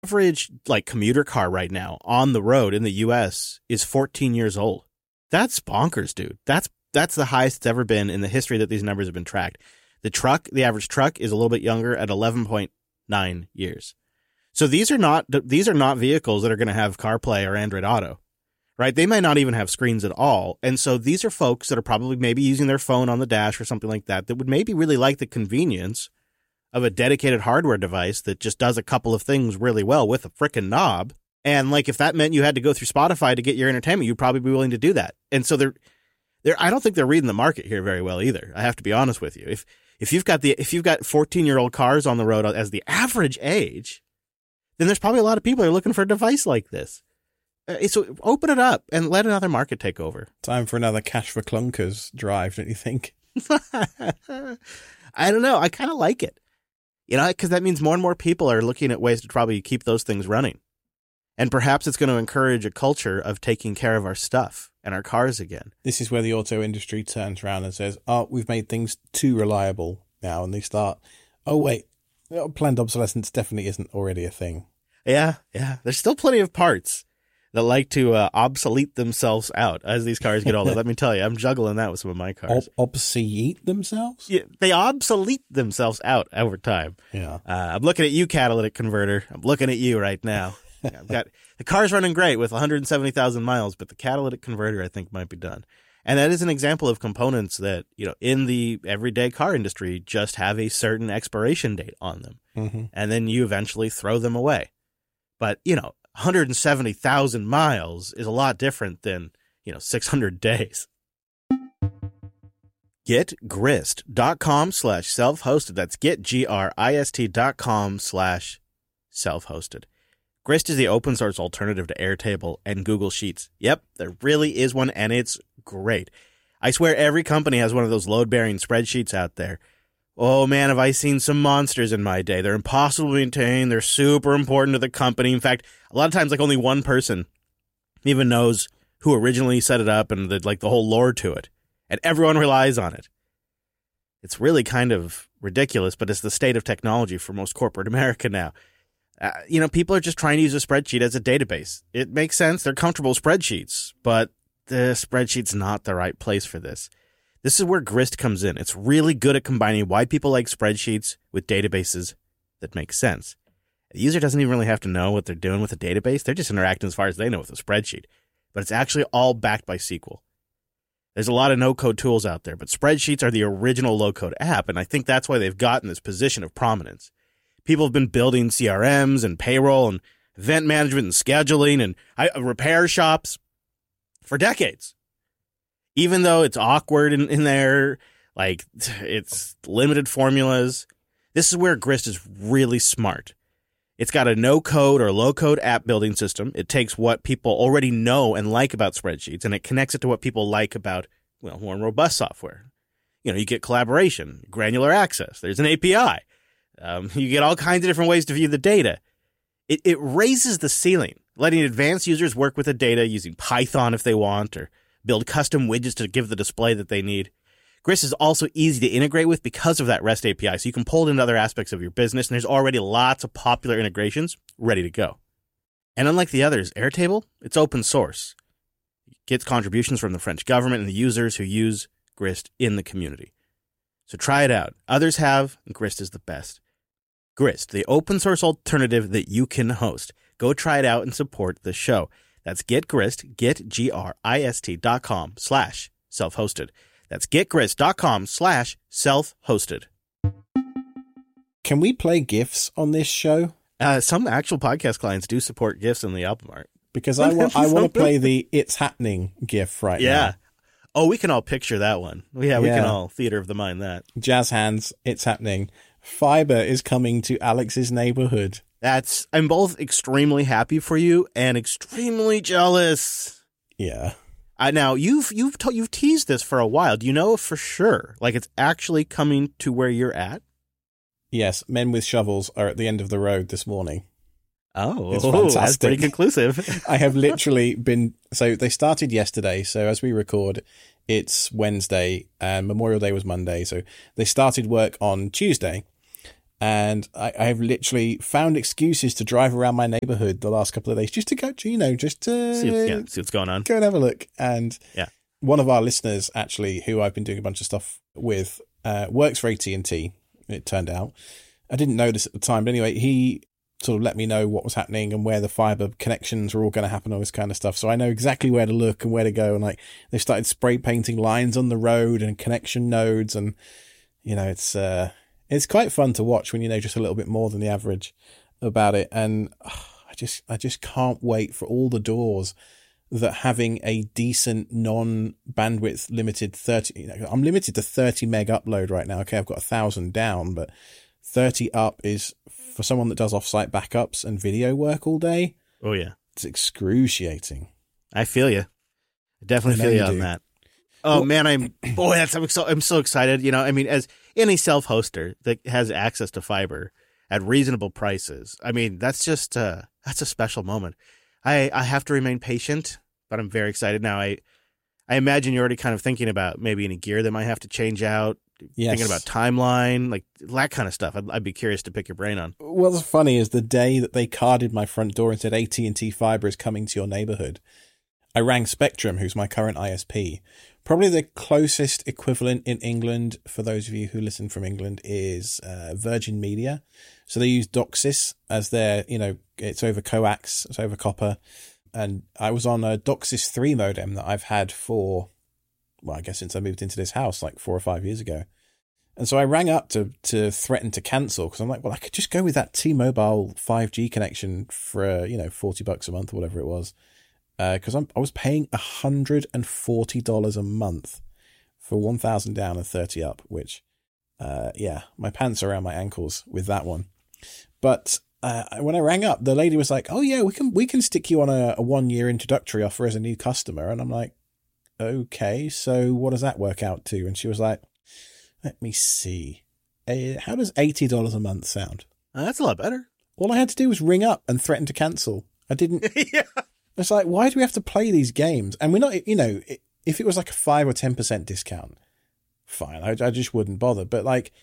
Average like commuter car right now on the road in the US is 14 years old. That's bonkers, dude. That's the highest it's ever been in the history that these numbers have been tracked. The average truck is a little bit younger at 11.9 years. So these are not vehicles that are going to have CarPlay or Android Auto, right? They might not even have screens at all. And so these are folks that are probably maybe using their phone on the dash or something like that would maybe really like the convenience of a dedicated hardware device that just does a couple of things really well with a frickin' knob. And like, if that meant you had to go through Spotify to get your entertainment, you'd probably be willing to do that. And so I don't think they're reading the market here very well either. I have to be honest with you. If you've got 14-year-old cars on the road as the average age, then there's probably a lot of people that are looking for a device like this. So open it up and let another market take over. Time for another Cash for Clunkers drive, don't you think? I don't know. I kind of like it. Because that means more and more people are looking at ways to probably keep those things running. And perhaps it's going to encourage a culture of taking care of our stuff and our cars again. This is where the auto industry turns around and says, oh, we've made things too reliable now. And they start, oh, wait, planned obsolescence definitely isn't already a thing. Yeah. There's still plenty of parts that like to obsolete themselves out as these cars get older. Let me tell you, I'm juggling that with some of my cars. Obsolete themselves? Yeah, they obsolete themselves out over time. Yeah. I'm looking at you, catalytic converter. I'm looking at you right now. I've got the car's running great with 170,000 miles, but the catalytic converter I think might be done. And that is an example of components that, in the everyday car industry just have a certain expiration date on them. Mm-hmm. And then you eventually throw them away. But, 170,000 miles is a lot different than, 600 days. GetGrist.com/self-hosted. That's GetGrist.com/self-hosted. Grist is the open source alternative to Airtable and Google Sheets. Yep, there really is one, and it's great. I swear every company has one of those load-bearing spreadsheets out there. Oh, man, have I seen some monsters in my day. They're impossible to maintain. They're super important to the company. In fact, a lot of times, only one person even knows who originally set it up and the whole lore to it. And everyone relies on it. It's really kind of ridiculous, but it's the state of technology for most corporate America now. People are just trying to use a spreadsheet as a database. It makes sense. They're comfortable spreadsheets, but the spreadsheet's not the right place for this. This is where Grist comes in. It's really good at combining why people like spreadsheets with databases that make sense. The user doesn't even really have to know what they're doing with a database. They're just interacting as far as they know with a spreadsheet. But it's actually all backed by SQL. There's a lot of no-code tools out there, but spreadsheets are the original low-code app, and I think that's why they've gotten this position of prominence. People have been building CRMs and payroll and event management and scheduling and repair shops for decades. Even though it's awkward in there, it's limited formulas, this is where Grist is really smart. It's got a no-code or low-code app building system. It takes what people already know and like about spreadsheets, and it connects it to what people like about, more robust software. You get collaboration, granular access. There's an API. You get all kinds of different ways to view the data. It raises the ceiling, letting advanced users work with the data using Python if they want, or build custom widgets to give the display that they need. Grist is also easy to integrate with because of that REST API, so you can pull it into other aspects of your business, and there's already lots of popular integrations ready to go. And unlike the others, Airtable, it's open source. It gets contributions from the French government and the users who use Grist in the community. So try it out. Others have, and Grist is the best. Grist, the open source alternative that you can host. Go try it out and support the show. That's GetGrist, GetGrist.com/self-hosted. That's GetGrist.com/self-hosted. Can we play GIFs on this show? Some actual podcast clients do support GIFs in the album art. Because I want to play the It's Happening GIF right now. Yeah. Oh, we can all picture that one. We can all theater of the mind that. Jazz hands, It's Happening. Fiber is coming to Alex's neighborhood. I'm both extremely happy for you and extremely jealous. Yeah. Now you've teased this for a while. Do you know for sure? It's actually coming to where you're at? Yes, men with shovels are at the end of the road this morning. Oh, it's fantastic. That's pretty conclusive. I have literally been... So they started yesterday. So as we record, it's Wednesday and Memorial Day was Monday. So they started work on Tuesday. And I've literally found excuses to drive around my neighborhood the last couple of days just to go, just to see what's going on. Go and have a look. And yeah, one of our listeners, actually, who I've been doing a bunch of stuff with, works for AT&T, it turned out. I didn't know this at the time, but anyway, he sort of let me know what was happening and where the fiber connections were all going to happen, all this kind of stuff. So I know exactly where to look and where to go. And like, they started spray painting lines on the road and connection nodes. And, it's quite fun to watch when you know just a little bit more than the average about it. And I just can't wait for all the doors that having a decent non-bandwidth limited 30, I'm limited to 30 meg upload right now. Okay, I've got 1,000 down, but 30 up is for someone that does offsite backups and video work all day. Oh yeah. It's excruciating. I feel you. I definitely feel you on that. Oh man, I'm so excited. As any self-hoster that has access to fiber at reasonable prices, that's just that's a special moment. I have to remain patient, but I'm very excited now. I imagine you're already kind of thinking about maybe any gear that might have to change out. Yes. Thinking about timeline, like that kind of stuff. I'd be curious to pick your brain on. What's funny is the day that they carded my front door and said AT&T Fiber is coming to your neighborhood, I rang Spectrum, who's my current ISP. Probably the closest equivalent in England, for those of you who listen from England, is Virgin Media. So they use DOCSIS as their, it's over coax, it's over copper. And I was on a DOCSIS 3 modem that I've had for, I guess since I moved into this house like 4 or 5 years ago. And so I rang up to threaten to cancel because I'm like, well, I could just go with that T-Mobile 5G connection for, $40 a month or whatever it was. Because I was paying $140 a month for 1,000 down and 30 up, which, my pants are around my ankles with that one. But when I rang up, the lady was like, "Oh yeah, we can stick you on a 1-year introductory offer as a new customer." And I'm like, "Okay, so what does that work out to?" And she was like, "Let me see. How does $80 a month sound?" That's a lot better. All I had to do was ring up and threaten to cancel. I didn't. Yeah. It's like, why do we have to play these games? And we're not, if it was like a 5 or 10% discount, fine. I just wouldn't bother. But like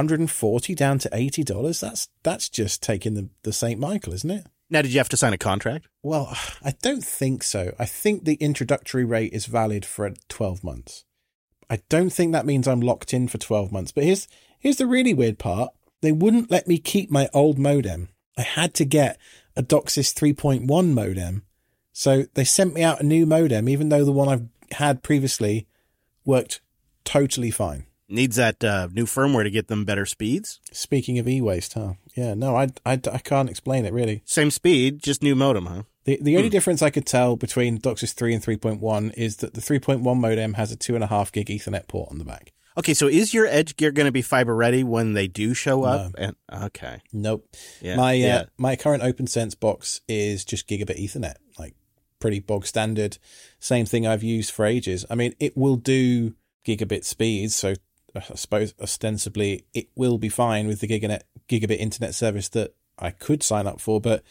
$140 down to $80, that's just taking the St. Michael, isn't it? Now, did you have to sign a contract? Well, I don't think so. I think the introductory rate is valid for 12 months. I don't think that means I'm locked in for 12 months. But here's the really weird part. They wouldn't let me keep my old modem. I had to get a DOCSIS 3.1 modem. So they sent me out a new modem, even though the one I've had previously worked totally fine. Needs that new firmware to get them better speeds? Speaking of e-waste, huh? Yeah, no, I can't explain it, really. Same speed, just new modem, huh? The only difference I could tell between DOCSIS 3 and 3.1 is that the 3.1 modem has a 2.5 gig Ethernet port on the back. Okay, so is your Edge gear going to be fiber ready when they do show up? No. Okay. Nope. Yeah. My current OpenSense box is just gigabit Ethernet, like pretty bog standard. Same thing I've used for ages. It will do gigabit speeds, so I suppose ostensibly it will be fine with the gigabit internet service that I could sign up for, but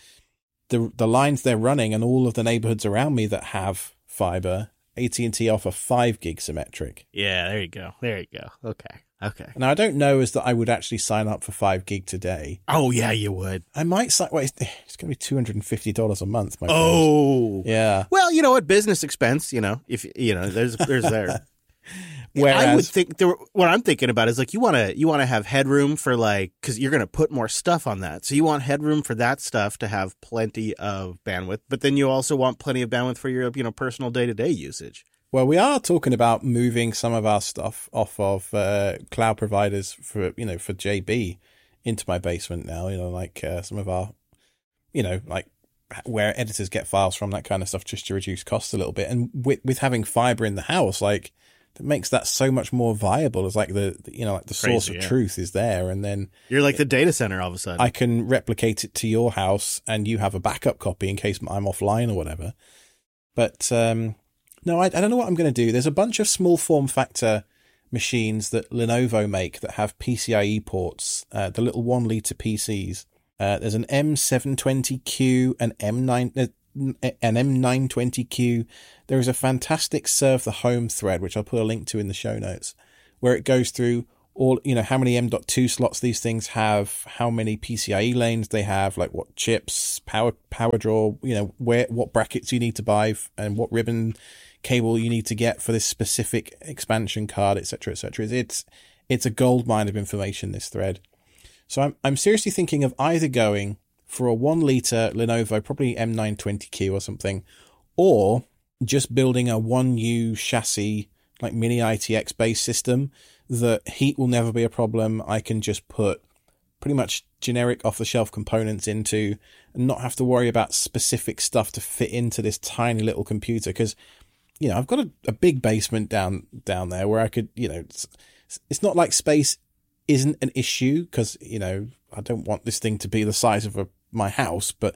the lines they're running and all of the neighborhoods around me that have fiber, AT&T offer 5 gig symmetric. Yeah, there you go. Okay. Now, I don't know as that I would actually sign up for 5 gig today. Oh, yeah, you would. I might sign. Well, it's going to be $250 a month, my friend. Oh. Yeah. Well, you know what? Business expense, if, there's there. Whereas, I would think what I'm thinking about is like you want to have headroom for because you're going to put more stuff on that. So you want headroom for that stuff to have plenty of bandwidth, but then you also want plenty of bandwidth for your personal day-to-day usage. Well, we are talking about moving some of our stuff off of cloud providers for JB into my basement now, some of our, like where editors get files from, that kind of stuff, just to reduce costs a little bit. And with having fiber in the house, like that makes that so much more viable. It's like the source of truth is there. And then you're like the data center all of a sudden. I can replicate it to your house and you have a backup copy in case I'm offline or whatever. But, no, I don't know what I'm going to do. There's a bunch of small form factor machines that Lenovo make that have PCIe ports, the little 1 litre PCs. There's an M720Q, an M920Q. There is a fantastic Serve the Home thread, which I'll put a link to in the show notes, where it goes through all, how many M.2 slots these things have, how many PCIe lanes they have, like what chips, power draw, what brackets you need to buy and what ribbon cable you need to get for this specific expansion card, etc., etc. It's a goldmine of information, this thread. So I'm seriously thinking of either going for a 1 litre Lenovo, probably M920Q or something, or just building a 1U chassis, like mini ITX based system that heat will never be a problem. I can just put pretty much generic off the shelf components into and not have to worry about specific stuff to fit into this tiny little computer. Because, I've got a big basement down there where I could, it's not like space isn't an issue because, I don't want this thing to be the size of my house, but,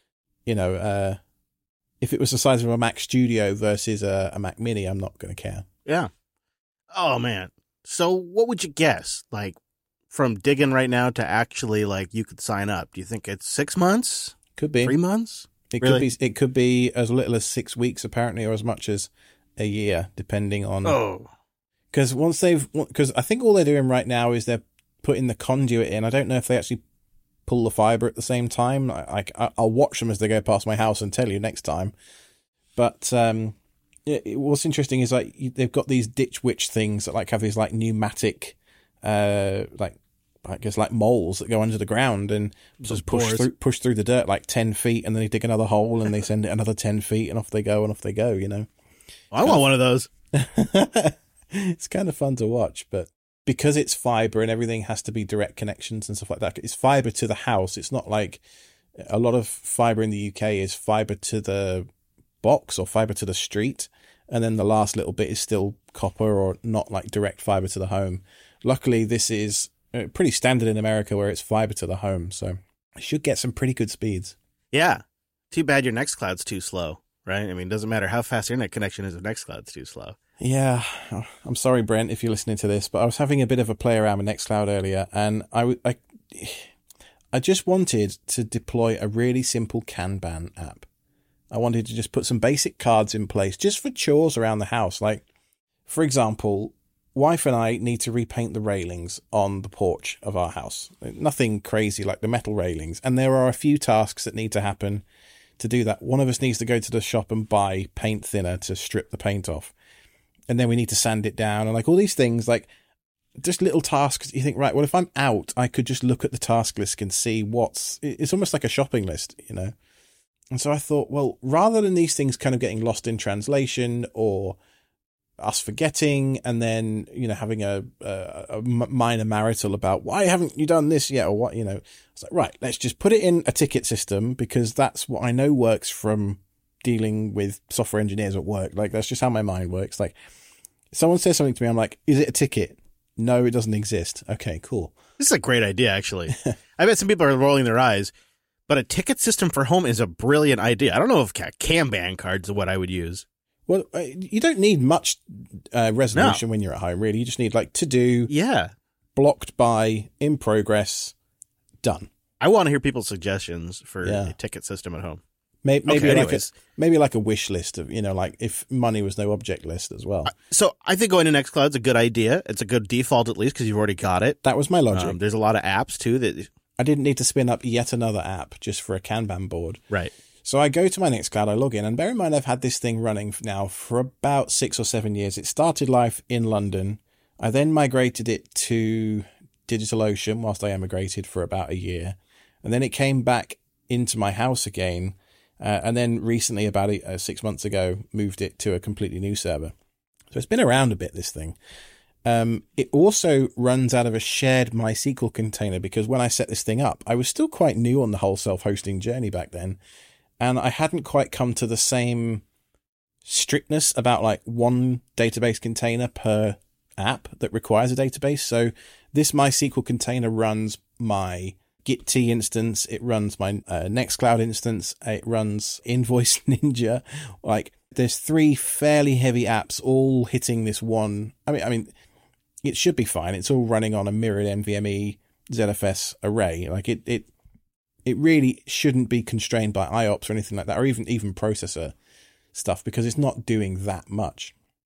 if it was the size of a Mac Studio versus a Mac Mini, I'm not going to care. Yeah. Oh, man. So what would you guess? Like, from digging right now to actually, like, you could sign up. Do you think it's 6 months? Could be. 3 months? It could be as little as 6 weeks, apparently, or as much as a year, depending on... Oh. Because I think all they're doing right now is they're putting the conduit in. I don't know if they actually pull the fiber at the same time. I'll watch them as they go past my house and tell you next time. But what's interesting is like they've got these Ditch Witch things that like have these like pneumatic, like I guess like moles that go under the ground and just push through the dirt like 10 feet, and then they dig another hole and they send it another 10 feet, and off they go. Well, I want one of those. It's kind of fun to watch, but because it's fiber and everything has to be direct connections and stuff like that, it's fiber to the house. It's not like a lot of fiber in the UK is fiber to the box or fiber to the street, and then the last little bit is still copper or not like direct fiber to the home. Luckily, this is pretty standard in America where it's fiber to the home, so I should get some pretty good speeds. Yeah. Too bad your Nextcloud's too slow, right? I mean, it doesn't matter how fast your internet connection is if Nextcloud's too slow. Yeah, I'm sorry, Brent, if you're listening to this, but I was having a bit of a play around with Nextcloud earlier, and I just wanted to deploy a really simple Kanban app. I wanted to just put some basic cards in place just for chores around the house. Like, for example, wife and I need to repaint the railings on the porch of our house. Nothing crazy like the metal railings, and there are a few tasks that need to happen to do that. One of us needs to go to the shop and buy paint thinner to strip the paint off. And then we need to sand it down and like all these things, like just little tasks. You think, right, well, if I'm out, I could just look at the task list and see it's almost like a shopping list, And so I thought, well, rather than these things kind of getting lost in translation or us forgetting and then, having a minor marital about why haven't you done this yet or what, it's like, right, let's just put it in a ticket system because that's what I know works from dealing with software engineers at work. Like, that's just how my mind works. Like, someone says something to me, I'm like, is it a ticket? No, it doesn't exist. Okay, cool. This is a great idea, actually. I bet some people are rolling their eyes, but a ticket system for home is a brilliant idea. I don't know if Kanban cards are what I would use. Well, you don't need much resolution when you're at home, really. You just need, like, to do, blocked by, in progress, done. I want to hear people's suggestions for a ticket system at home. Maybe like a wish list of, like if money was no object list as well. So I think going to Nextcloud's a good idea. It's a good default at least because you've already got it. That was my logic. There's a lot of apps too that I didn't need to spin up yet another app just for a Kanban board. Right. So I go to my Nextcloud, I log in, and bear in mind I've had this thing running now for about 6 or 7 years. It started life in London. I then migrated it to DigitalOcean whilst I emigrated for about a year. And then it came back into my house again. And then recently, about 6 months ago, moved it to a completely new server. So it's been around a bit, this thing. It also runs out of a shared MySQL container because when I set this thing up, I was still quite new on the whole self-hosting journey back then. And I hadn't quite come to the same strictness about like one database container per app that requires a database. So this MySQL container runs my Git instance, it runs my Nextcloud instance, it runs Invoice Ninja. Like, there's 3 fairly heavy apps all hitting this one. I mean, it should be fine. It's all running on a mirrored NVMe ZFS array. Like, it really shouldn't be constrained by IOPS or anything like that, or even processor stuff, because it's not doing that much.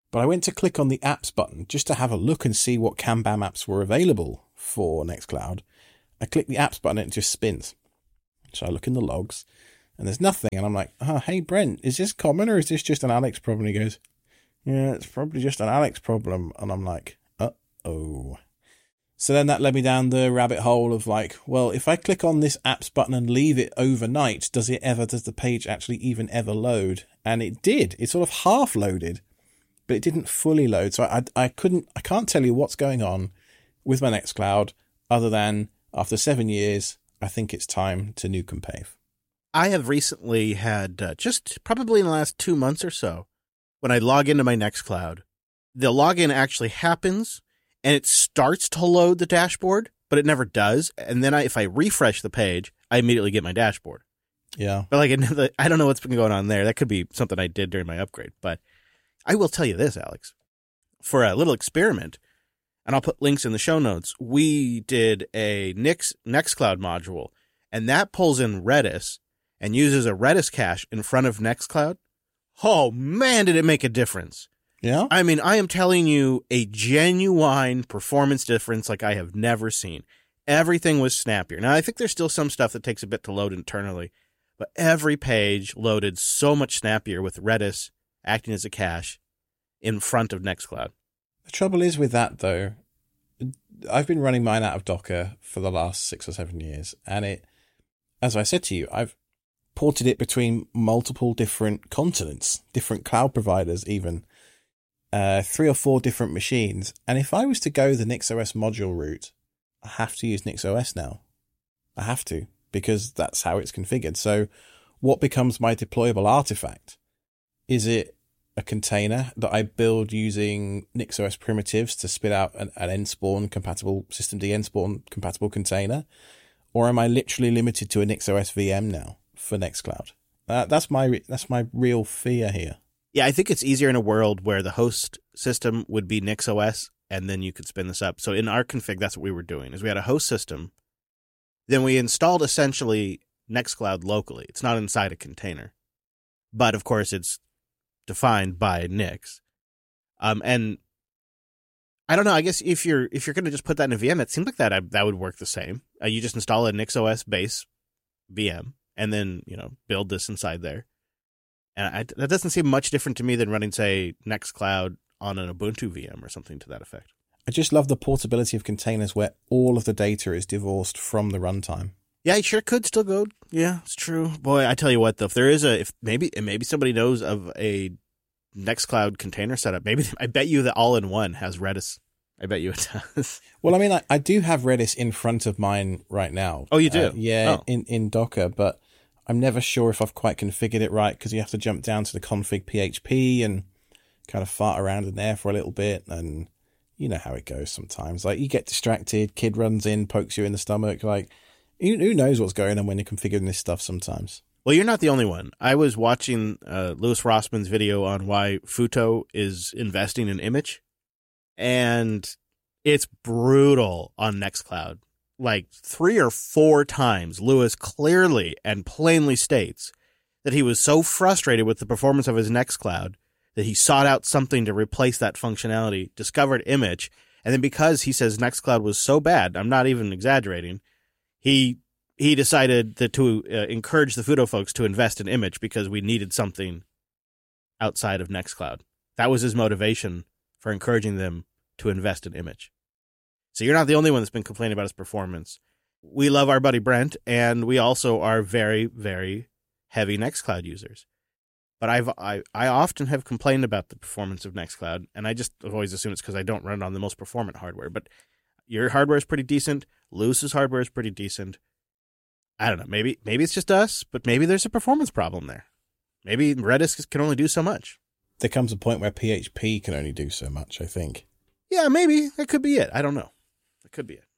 But I went to click on the apps button just to have a look and see what Kanban apps were available for Nextcloud. I click the apps button and it just spins. So I look in the logs and there's nothing. And I'm like, hey, Brent, is this common or is this just an Alex problem? And he goes, yeah, it's probably just an Alex problem. And I'm like, uh-oh. So then that led me down the rabbit hole of like, well, if I click on this apps button and leave it overnight, does the page actually even ever load? And it did. It sort of half loaded, but it didn't fully load. So I can't tell you what's going on with my Nextcloud other than after 7 years, I think it's time to nuke and pave. I have recently had, just probably in the last 2 months or so, when I log into my Nextcloud, the login actually happens and it starts to load the dashboard, but it never does. And then if I refresh the page, I immediately get my dashboard. Yeah. But like, I don't know what's been going on there. That could be something I did during my upgrade. But I will tell you this, Alex, for a little experiment, and I'll put links in the show notes, we did a Nextcloud module, and that pulls in Redis and uses a Redis cache in front of Nextcloud. Oh, man, did it make a difference. Yeah? I mean, I am telling you a genuine performance difference like I have never seen. Everything was snappier. Now, I think there's still some stuff that takes a bit to load internally, but every page loaded so much snappier with Redis acting as a cache in front of Nextcloud. The trouble is with that, though, I've been running mine out of Docker for the last 6 or 7 years, and it, as I said to you, I've ported it between multiple different continents, different cloud providers even, 3 or 4 different machines. And if I was to go the NixOS module route, I have to use NixOS now. I have to, because that's how it's configured. So what becomes my deployable artifact? Is it a container that I build using NixOS primitives to spit out an nspawn compatible, systemd nspawn compatible container? Or am I literally limited to a NixOS VM now for Nextcloud? That's my real fear here. Yeah, I think it's easier in a world where the host system would be NixOS, and then you could spin this up. So in our config, that's what we were doing, is we had a host system. Then we installed essentially Nextcloud locally. It's not inside a container. But, of course, it's defined by Nix. And I don't know, I guess if you're going to just put that in a VM, it seems like that would work the same. You just install a NixOS base VM, and then, build this inside there. And that doesn't seem much different to me than running, say, Nextcloud on an Ubuntu VM or something to that effect. I just love the portability of containers where all of the data is divorced from the runtime. Yeah, you sure could still go. Yeah, it's true. Boy, I tell you what, though, if maybe somebody knows of a Nextcloud container setup, I bet you the all-in-one has Redis. I bet you it does. Well, I mean, I do have Redis in front of mine right now. Oh, you do? In Docker, but I'm never sure if I've quite configured it right because you have to jump down to the config PHP and kind of fart around in there for a little bit. And you know how it goes sometimes. Like, you get distracted, kid runs in, pokes you in the stomach. Like, who knows what's going on when you're configuring this stuff sometimes. Well, you're not the only one. I was watching Louis Rossman's video on why Futo is investing in Image, and it's brutal on Nextcloud. Like 3 or 4 times, Louis clearly and plainly states that he was so frustrated with the performance of his Nextcloud that he sought out something to replace that functionality, discovered Image, and then because he says Nextcloud was so bad, I'm not even exaggerating, he decided to encourage the Futo folks to invest in Image because we needed something outside of Nextcloud. That was his motivation for encouraging them to invest in Image. So you're not the only one that's been complaining about his performance. We love our buddy Brent, and we also are very, very heavy Nextcloud users. But I often have complained about the performance of Nextcloud, and I just always assume it's because I don't run it on the most performant hardware. But your hardware is pretty decent. Lewis's hardware is pretty decent. I don't know. Maybe it's just us, but maybe there's a performance problem there. Maybe Redis can only do so much. There comes a point where PHP can only do so much, I think. Yeah, maybe. That could be it. I don't know. That could be it.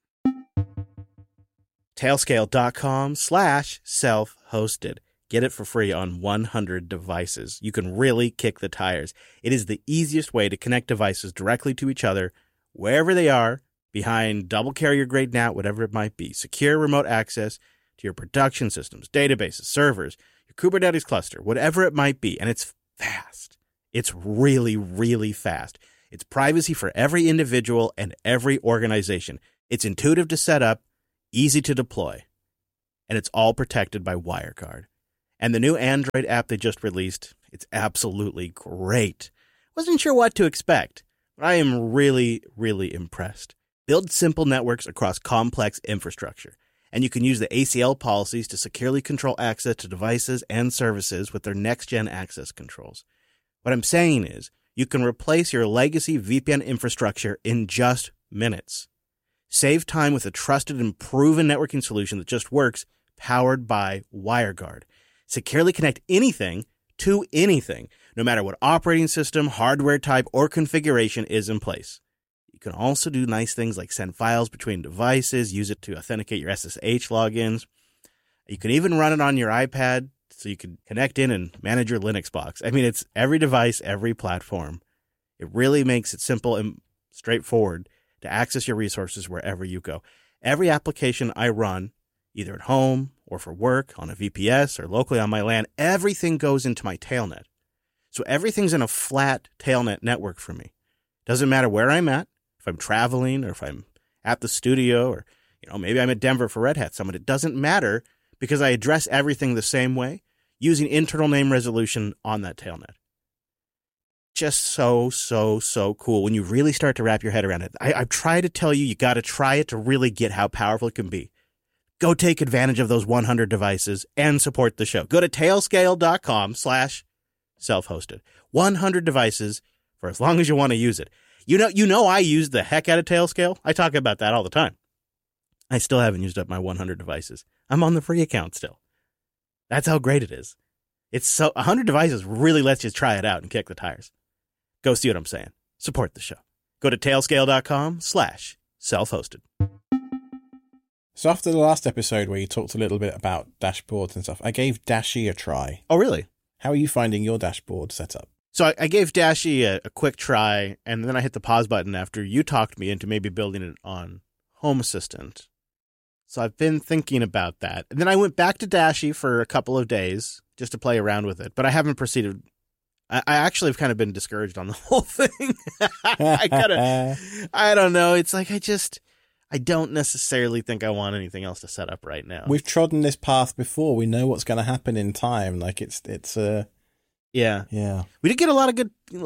Tailscale.com/self-hosted. Get it for free on 100 devices. You can really kick the tires. It is the easiest way to connect devices directly to each other, wherever they are, behind double carrier grade NAT, whatever it might be. Secure remote access to your production systems, databases, servers, your Kubernetes cluster, whatever it might be. And it's fast. It's really, really fast. It's privacy for every individual and every organization. It's intuitive to set up, easy to deploy, and it's all protected by WireGuard. And the new Android app they just released, it's absolutely great. Wasn't sure what to expect, but I am really, really impressed. Build simple networks across complex infrastructure, and you can use the ACL policies to securely control access to devices and services with their next-gen access controls. What I'm saying is, you can replace your legacy VPN infrastructure in just minutes. Save time with a trusted and proven networking solution that just works, powered by WireGuard. Securely connect anything to anything, no matter what operating system, hardware type, or configuration is in place. You can also do nice things like send files between devices, use it to authenticate your SSH logins. You can even run it on your iPad so you can connect in and manage your Linux box. I mean, it's every device, every platform. It really makes it simple and straightforward to access your resources wherever you go. Every application I run, either at home or for work, on a VPS or locally on my LAN, everything goes into my Tailnet. So everything's in a flat Tailnet network for me. Doesn't matter where I'm at, if I'm traveling or if I'm at the studio or, maybe I'm at Denver for Red Hat Summit. It doesn't matter because I address everything the same way using internal name resolution on that Tailnet. Just so cool when you really start to wrap your head around it. I've tried to tell you, you got to try it to really get how powerful it can be. Go take advantage of those 100 devices and support the show. Go to tailscale.com/self-hosted. 100 devices for as long as you want to use it. You know, I use the heck out of Tailscale. I talk about that all the time. I still haven't used up my 100 devices. I'm on the free account still. That's how great it is. It's so 100 devices really lets you try it out and kick the tires. Go see what I'm saying. Support the show. Go to tailscale.com/self-hosted. So after the last episode where you talked a little bit about dashboards and stuff, I gave Dashi a try. Oh, really? How are you finding your dashboard setup? So I gave Dashi a quick try, and then I hit the pause button after you talked me into maybe building it on Home Assistant. So I've been thinking about that. And then I went back to Dashi for a couple of days just to play around with it, but I haven't proceeded. I actually have kind of been discouraged on the whole thing. I don't know. It's like I don't necessarily think I want anything else to set up right now. We've trodden this path before. We know what's going to happen in time. Like yeah. We did get a lot of good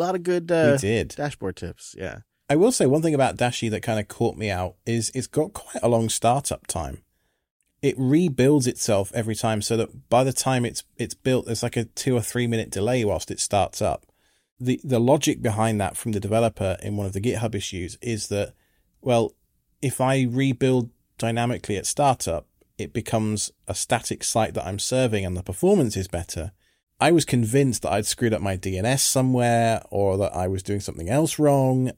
we did. dashboard tips. Yeah. I will say one thing about Dashi that kind of caught me out is it's got quite a long startup time. It rebuilds itself every time, so that by the time it's built, there's like a 2 or 3 minute delay whilst it starts up. The logic behind that from the developer in one of the GitHub issues is that, well, if I rebuild dynamically at startup, it becomes a static site that I'm serving and the performance is better. I was convinced that I'd screwed up my DNS somewhere or that I was doing something else wrong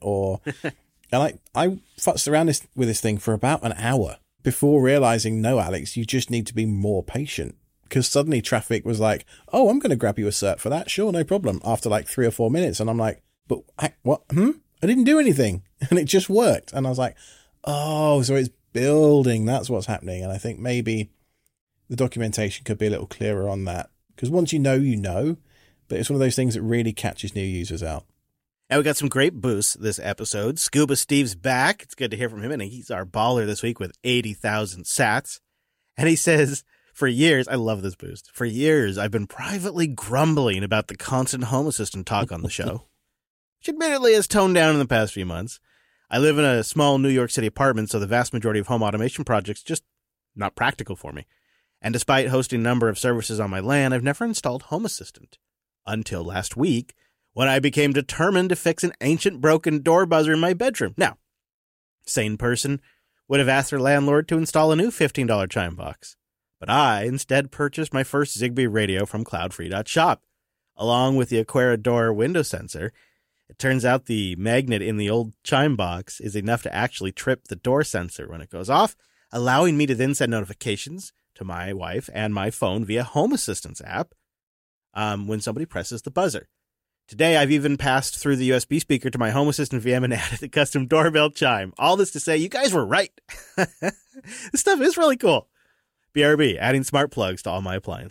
and I futzed around with this thing for about an hour before realizing, no, Alex, you just need to be more patient, because suddenly traffic was like, oh, I'm going to grab you a cert for that. Sure, no problem. After like 3 or 4 minutes. And I'm like, but what? I didn't do anything. And it just worked. And I was like, oh, so it's building. That's what's happening. And I think maybe the documentation could be a little clearer on that. Because once you know, but it's one of those things that really catches new users out. And we got some great boosts this episode. Scuba Steve's back. It's good to hear from him. And he's our baller this week with 80,000 sats. And he says, for years, I love this boost. For years, I've been privately grumbling about the constant Home Assistant talk on the show, which admittedly has toned down in the past few months. I live in a small New York City apartment, so the vast majority of home automation projects just not practical for me. And despite hosting a number of services on my LAN, I've never installed Home Assistant. Until last week, when I became determined to fix an ancient broken door buzzer in my bedroom. Now, sane person would have asked their landlord to install a new $15 chime box. But I instead purchased my first Zigbee radio from cloudfree.shop, along with the Aquera door window sensor. It turns out the magnet in the old chime box is enough to actually trip the door sensor when it goes off, allowing me to then send notifications to my wife and my phone via Home Assistant's app when somebody presses the buzzer. Today, I've even passed through the USB speaker to my Home Assistant VM and added a custom doorbell chime. All this to say, you guys were right. This stuff is really cool. BRB, adding smart plugs to all my appliances.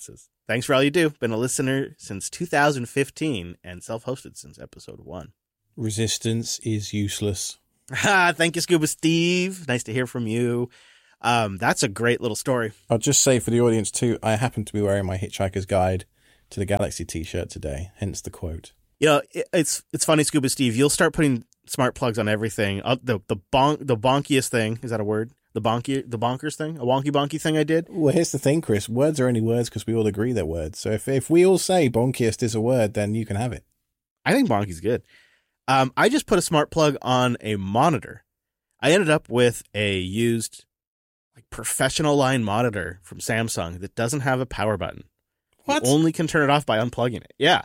Thanks for all you do. Been a listener since 2015 and self-hosted since episode 1. Resistance is useless. Thank you, Scuba Steve. Nice to hear from you. That's a great little story. I'll just say for the audience too, I happen to be wearing my Hitchhiker's Guide to the Galaxy t-shirt today, hence the quote. You know, it's funny, Scuba Steve. You'll start putting smart plugs on everything. The bonkiest thing, is that a word? The bonkers thing? A wonky bonky thing I did? Well, here's the thing, Chris. Words are only words because we all agree they're words. So if we all say bonkiest is a word, then you can have it. I think bonky's good. I just put a smart plug on a monitor. I ended up with a used professional line monitor from Samsung that doesn't have a power button. What? You only can turn it off by unplugging it. Yeah.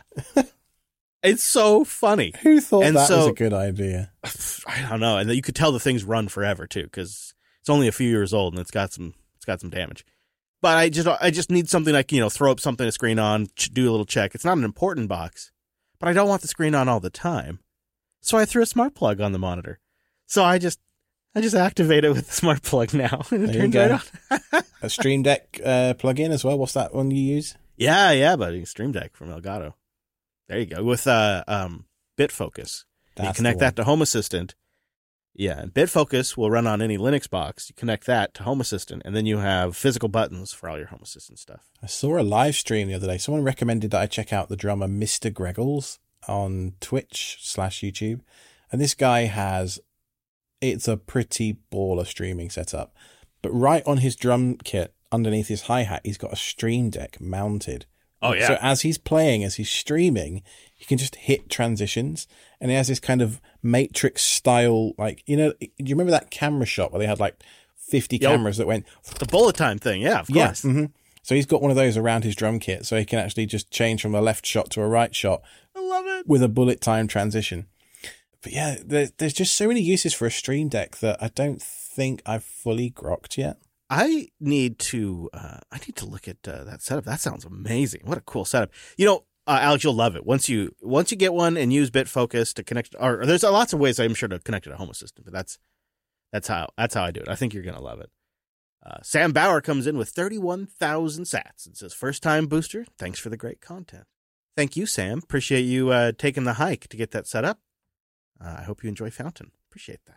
It's so funny. Who thought that was a good idea? I don't know. And you could tell the things run forever too, because it's only a few years old and it's got some damage. But I just need something I can, throw up something to screen on, do a little check. It's not an important box, but I don't want the screen on all the time. So I threw a smart plug on the monitor. So I just activate it with the smart plug now, and it turns right on. A Stream Deck plug-in as well. What's that one you use? Yeah, buddy. Stream Deck from Elgato. There you go. With BitFocus. You connect that to Home Assistant. Yeah, and BitFocus will run on any Linux box. You connect that to Home Assistant, and then you have physical buttons for all your Home Assistant stuff. I saw a live stream the other day. Someone recommended that I check out the drummer Mr. Greggles on Twitch/YouTube. And this guy it's a pretty baller streaming setup. But right on his drum kit, underneath his hi-hat, he's got a Stream Deck mounted. Oh, yeah. So as he's playing, as he's streaming, he can just hit transitions. And he has this kind of Matrix style, do you remember that camera shot where they had 50 cameras that went... The bullet time thing, yeah, of course. Yeah, mm-hmm. So he's got one of those around his drum kit, so he can actually just change from a left shot to a right shot. I love it. With a bullet time transition. But yeah, there's just so many uses for a Stream Deck that I don't think I've fully grokked yet. I need to look at that setup. That sounds amazing. What a cool setup. Alex, you'll love it. Once you get one and use BitFocus to connect, or there's lots of ways I'm sure to connect it to Home Assistant, but that's how I do it. I think you're going to love it. Sam Bauer comes in with 31,000 sats and says, "First time booster. Thanks for the great content." Thank you, Sam. Appreciate you taking the hike to get that set up. I hope you enjoy Fountain. Appreciate that.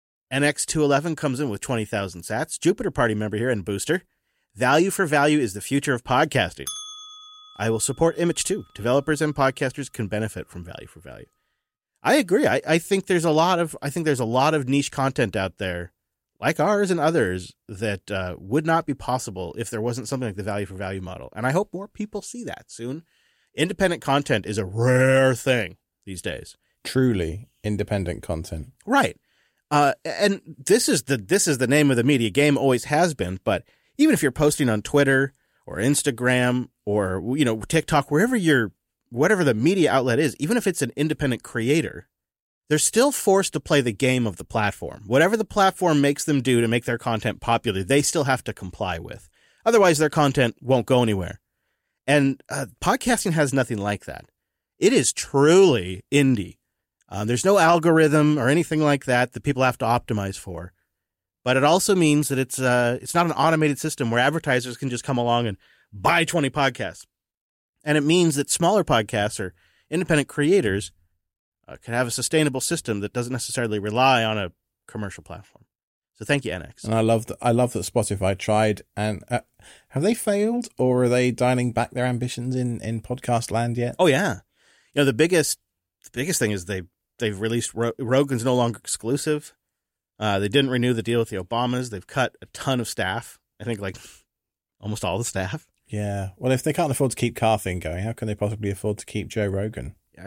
NX211 comes in with 20,000 sats. Jupiter Party member here and booster. Value for value is the future of podcasting. I will support Image too. Developers and podcasters can benefit from value for value. I agree. I think there's a lot of niche content out there, like ours and others, that would not be possible if there wasn't something like the value for value model. And I hope more people see that soon. Independent content is a rare thing these days. Truly independent content. Right. And this is the name of the media game, always has been. But even if you're posting on Twitter or Instagram or, TikTok, whatever the media outlet is, even if it's an independent creator, they're still forced to play the game of the platform. Whatever the platform makes them do to make their content popular, they still have to comply with. Otherwise, their content won't go anywhere. And podcasting has nothing like that. It is truly indie. There's no algorithm or anything like that people have to optimize for. But it also means that it's not an automated system where advertisers can just come along and buy 20 podcasts. And it means that smaller podcasts or independent creators can have a sustainable system that doesn't necessarily rely on a commercial platform. So thank you, NX. And I love that Spotify tried, and have they failed, or are they dialing back their ambitions in podcast land yet? Oh yeah, the biggest thing is they've released Rogan's no longer exclusive. They didn't renew the deal with the Obamas. They've cut a ton of staff. I think almost all the staff. Yeah. Well, if they can't afford to keep Car Thing going, how can they possibly afford to keep Joe Rogan? Yeah,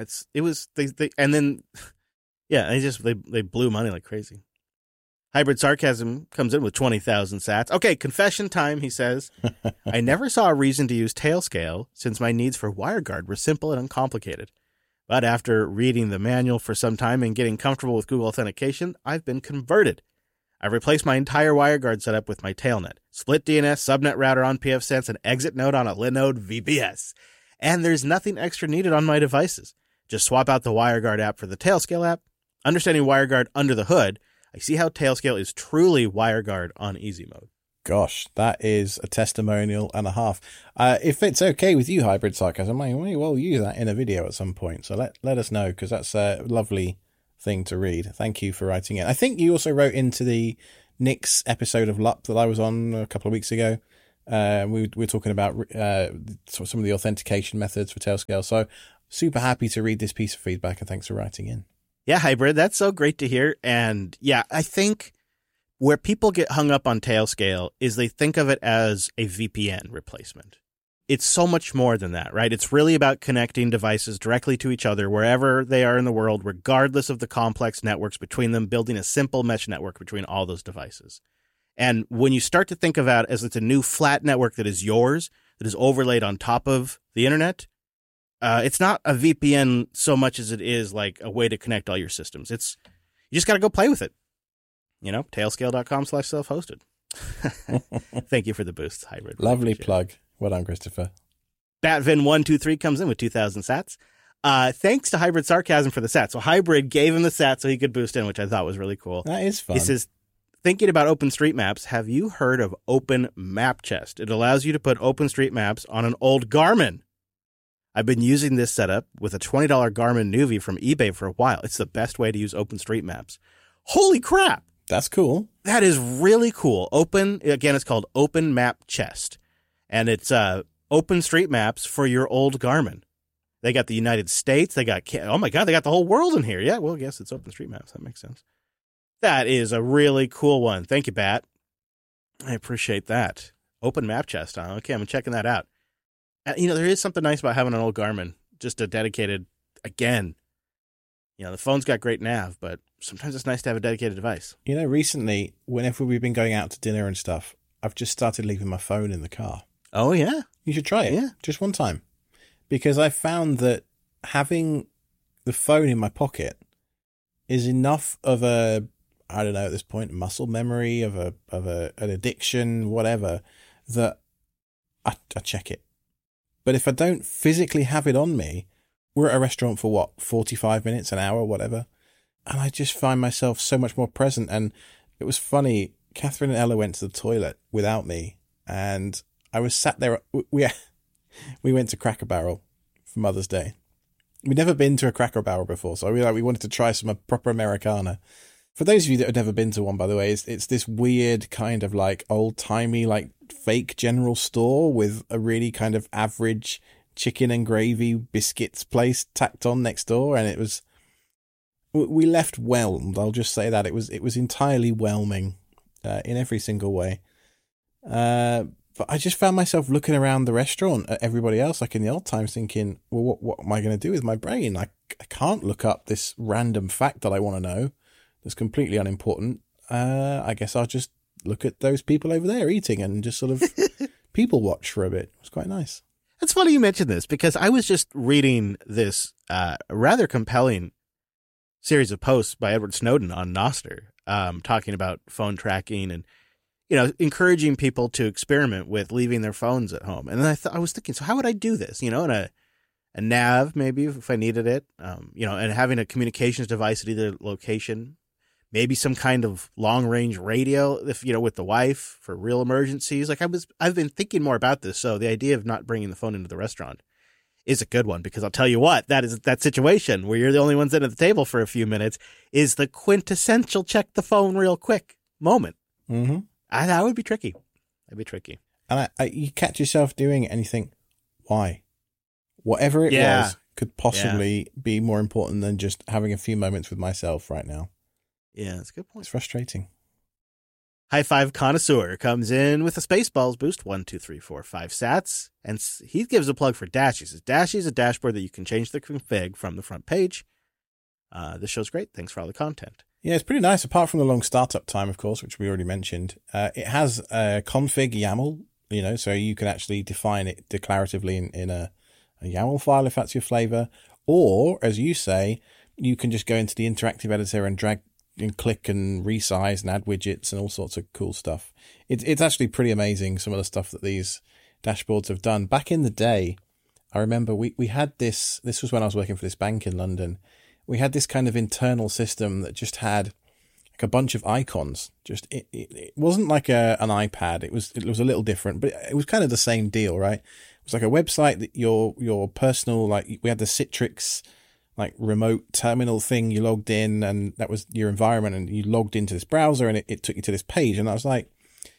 they blew money like crazy. Hybrid Sarcasm comes in with 20,000 sats. Okay, confession time, he says. I never saw a reason to use Tailscale since my needs for WireGuard were simple and uncomplicated. But after reading the manual for some time and getting comfortable with Google Authentication, I've been converted. I've replaced my entire WireGuard setup with my Tailnet, split DNS, subnet router on pfSense, and exit node on a Linode VPS. And there's nothing extra needed on my devices. Just swap out the WireGuard app for the Tailscale app. Understanding WireGuard under the hood, I see how Tailscale is truly WireGuard on easy mode. gosh, that is a testimonial and a half. If it's okay with you, Hybrid Sarcasm, I may well use that in a video at some point. So let us know, because that's a lovely thing to read. Thank you for writing it. I think you also wrote into the Nick's episode of LUP that I was on a couple of weeks ago. We were talking about some of the authentication methods for Tailscale. So super happy to read this piece of feedback, and thanks for writing in. Yeah, Hybrid, that's so great to hear. And yeah, I think where people get hung up on Tailscale is they think of it as a VPN replacement. It's so much more than that, right? It's really about connecting devices directly to each other wherever they are in the world, regardless of the complex networks between them, building a simple mesh network between all those devices. And when you start to think of it as it's a new flat network that is yours, that is overlaid on top of the internet, it's not a VPN so much as it is like a way to connect all your systems. You just got to go play with it. Tailscale.com/self-hosted. Thank you for the boost, Hybrid. Lovely plug. Well done, Christopher. Batvin123 comes in with 2,000 sats. Thanks to Hybrid Sarcasm for the sats. So Hybrid gave him the sats so he could boost in, which I thought was really cool. That is fun. He says, thinking about OpenStreetMaps, have you heard of Open Map Chest? It allows you to put OpenStreetMaps on an old Garmin. I've been using this setup with a $20 Garmin Nuvi from eBay for a while. It's the best way to use OpenStreetMaps. Holy crap! That's cool. That is really cool. It's called Open Map Chest. And it's OpenStreetMaps for your old Garmin. They got the United States. They got, oh my God, they got the whole world in here. Yeah, well, I guess it's OpenStreetMaps. That makes sense. That is a really cool one. Thank you, Bat. I appreciate that. Open Map Chest, huh? Okay, I'm checking that out. There is something nice about having an old Garmin, just a dedicated, again, the phone's got great nav, but sometimes it's nice to have a dedicated device. Recently, whenever we've been going out to dinner and stuff, I've just started leaving my phone in the car. Oh, yeah? You should try it. Yeah. Just one time. Because I found that having the phone in my pocket is enough of a, I don't know at this point, muscle memory of an addiction, whatever, that I check it. But if I don't physically have it on me, we're at a restaurant for 45 minutes, an hour, whatever. And I just find myself so much more present. And it was funny. Catherine and Ella went to the toilet without me. And I was sat there. We went to Cracker Barrel for Mother's Day. We'd never been to a Cracker Barrel before. So we wanted to try some proper Americana. For those of you that have never been to one, by the way, it's this weird kind of like old-timey, like fake general store with a really kind of average chicken and gravy biscuits place tacked on next door. And we left whelmed. I'll just say that it was entirely whelming in every single way. But I just found myself looking around the restaurant at everybody else, like in the old times, thinking, well, what am I going to do with my brain? I can't look up this random fact that I want to know. That's completely unimportant. I guess I'll just look at those people over there eating and just sort of people watch for a bit. It was quite nice. It's funny you mentioned this because I was just reading this rather compelling series of posts by Edward Snowden on Nostr, talking about phone tracking and, encouraging people to experiment with leaving their phones at home. And then I was thinking, so how would I do this? In a nav, maybe if I needed it, and having a communications device at either location. Maybe some kind of long-range radio, if with the wife for real emergencies. I've been thinking more about this. So the idea of not bringing the phone into the restaurant is a good one because I'll tell you what, that situation where you're the only one sitting at the table for a few minutes is the quintessential check the phone real quick moment. Mm-hmm. That would be tricky. That'd be tricky. And you catch yourself doing it and you think, why? Whatever it was could possibly be more important than just having a few moments with myself right now. Yeah, that's a good point. It's frustrating. High Five Connoisseur comes in with a Spaceballs boost, 1, 2, 3, 4, 5 sats. And he gives a plug for Dashi. He says, Dashi is a dashboard that you can change the config from the front page. This show's great. Thanks for all the content. Yeah, it's pretty nice. Apart from the long startup time, of course, which we already mentioned. It has a config YAML, so you can actually define it declaratively in a YAML file if that's your flavor. Or, as you say, you can just go into the interactive editor and drag and click and resize and add widgets and all sorts of cool stuff. It's actually pretty amazing, some of the stuff that these dashboards have done. Back in the day, I remember we had this was when I was working for this bank in London. We had this kind of internal system that just had like a bunch of icons. Just it wasn't like an iPad. It was a little different, but it was kind of the same deal, right? It was like a website that your personal, like we had the Citrix like remote terminal thing. You logged in, and that was your environment, and you logged into this browser, and it took you to this page. And I was like,